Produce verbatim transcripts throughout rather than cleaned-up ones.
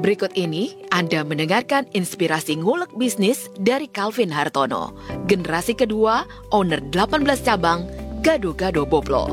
Berikut ini Anda mendengarkan inspirasi ngulek bisnis dari Calvin Hartono, generasi kedua, owner delapan belas cabang, Gado-Gado Boplo.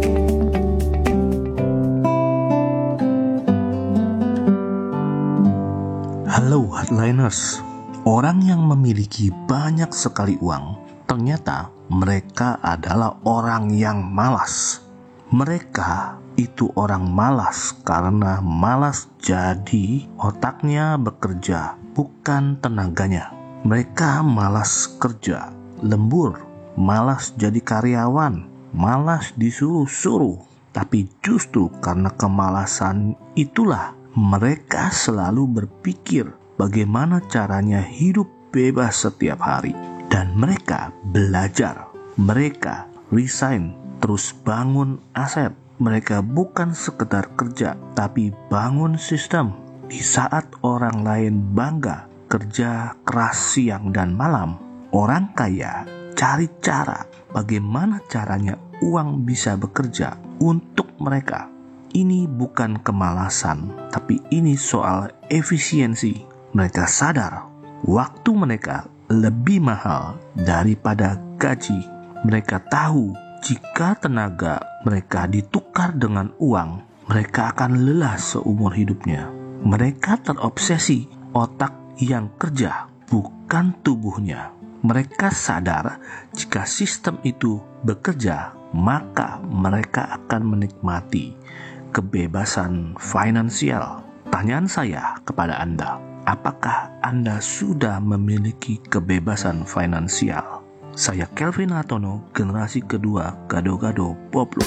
Halo Hardliners, orang yang memiliki banyak sekali uang, ternyata mereka adalah orang yang malas. Mereka itu orang malas karena malas jadi otaknya bekerja, bukan tenaganya. Mereka malas kerja, lembur, malas jadi karyawan, malas disuruh-suruh. Tapi justru karena kemalasan itulah mereka selalu berpikir bagaimana caranya hidup bebas setiap hari. Dan mereka belajar, mereka resign, terus bangun aset. Mereka bukan sekedar kerja, tapi bangun sistem. Di saat orang lain bangga kerja keras siang dan malam, orang kaya cari cara bagaimana caranya uang bisa bekerja untuk mereka. Ini bukan kemalasan, tapi ini soal efisiensi. Mereka sadar waktu mereka lebih mahal daripada gaji. Mereka tahu jika tenaga mereka ditukar dengan uang, mereka akan lelah seumur hidupnya. Mereka terobsesi otak yang kerja, bukan tubuhnya. Mereka sadar jika sistem itu bekerja, maka mereka akan menikmati kebebasan finansial. Pertanyaan saya kepada Anda, apakah Anda sudah memiliki kebebasan finansial? Saya Calvin Hartono, generasi kedua Gado-Gado Boplo.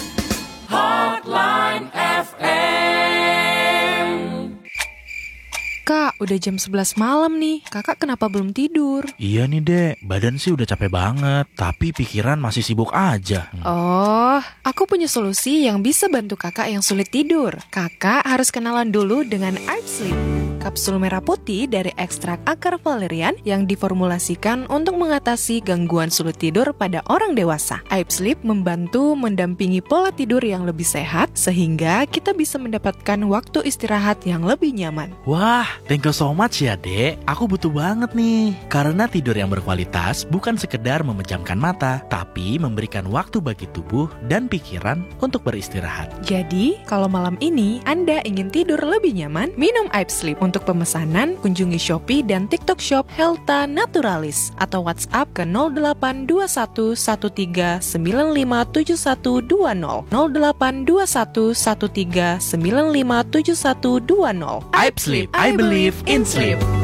Hotline F M. Kak, udah jam sebelas malam nih. Kakak kenapa belum tidur? Iya nih dek, badan sih udah capek banget, tapi pikiran masih sibuk aja. Oh, aku punya solusi yang bisa bantu kakak yang sulit tidur. Kakak harus kenalan dulu dengan Aib Sleep. Kapsul merah putih dari ekstrak akar valerian yang diformulasikan untuk mengatasi gangguan sulit tidur pada orang dewasa. Aib Sleep membantu mendampingi pola tidur yang lebih sehat sehingga kita bisa mendapatkan waktu istirahat yang lebih nyaman. Wah, thank you so much ya dek. Aku butuh banget nih. Karena tidur yang berkualitas bukan sekedar memejamkan mata, tapi memberikan waktu bagi tubuh dan pikiran untuk beristirahat. Jadi, kalau malam ini Anda ingin tidur lebih nyaman, minum Aib Sleep. Untuk pemesanan, kunjungi Shopee dan TikTok Shop Helta Naturalis atau WhatsApp ke nol delapan dua satu satu tiga sembilan lima tujuh satu dua nol nol delapan dua satu satu tiga sembilan lima tujuh satu dua nol. Aib Sleep, I believe in sleep.